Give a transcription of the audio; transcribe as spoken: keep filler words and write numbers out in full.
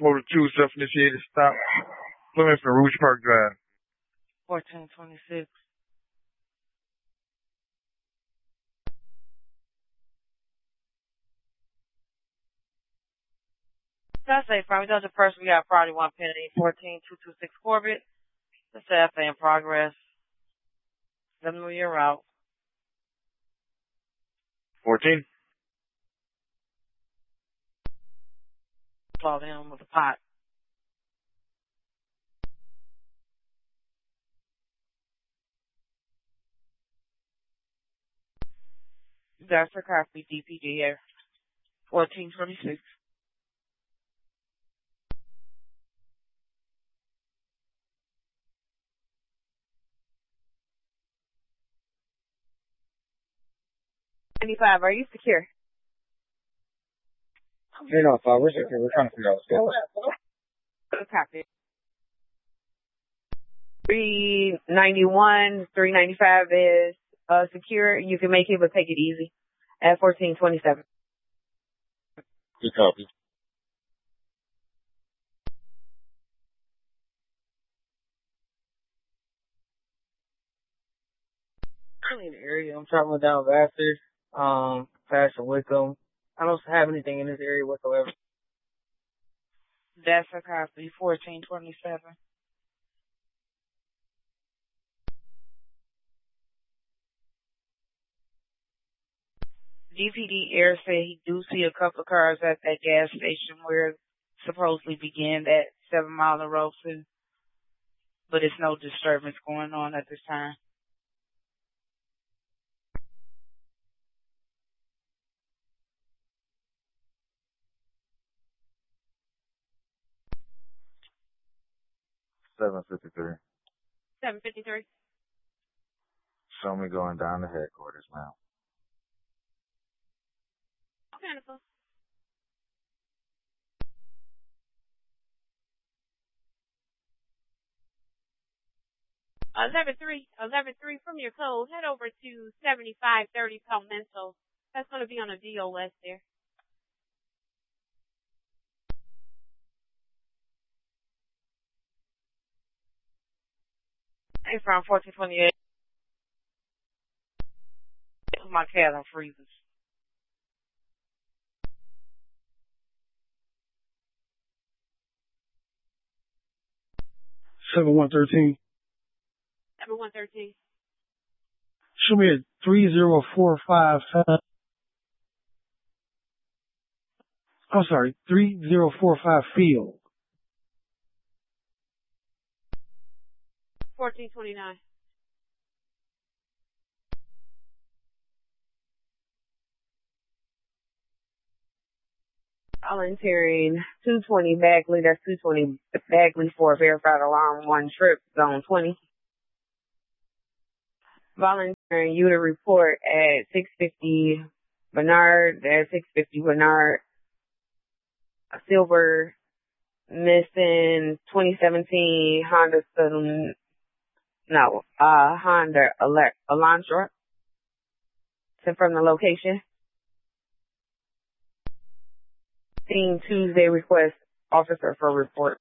Motor two, self-initiated stop. Plymouth and Rouge Park Drive. fourteen twenty-six. That's a from. We got the first. We got Friday one penny, fourteen two two six Corbett. That's the F A in progress. Let me know your route. fourteen. Fall in with the pot. That's a copy, D P D here. fourteen twenty-six. ninety-five, are you secure? Hey, no, five. We're secure. We're trying to figure out what's going on. Good copy. three ninety-one, three ninety-five is uh, secure. You can make it, but take it easy. At fourteen twenty-seven. Good copy. Currently in the area, I'm traveling down Vassar, um, past Wickham. I don't have anything in this area whatsoever. That's a copy, fourteen twenty-seven. D P D Air said he do see a couple of cars at that gas station where it supposedly began at Seven Mile and Robeson, but it's no disturbance going on at this time. seven fifty-three. seven fifty-three. Show me going down to headquarters now. Wonderful. eleven three, eleven three from your code, head over to seventy-five thirty Palmetto. That's going to be on a D O S there. Hey, from fourteen twenty-eight. My cat on freezes. seven one thirteen. seven one thirteen. Show me at three zero four five. I'm sorry, three zero four five Field. fourteen twenty-nine. Volunteering two twenty Bagley. That's two twenty Bagley for a verified alarm one trip, zone twenty. Volunteering you to report at six fifty Bernard. At six fifty Bernard. A silver missing twenty seventeen Honda, no, uh, Honda Elantra. Confirm the location. Team Tuesday request officer for report.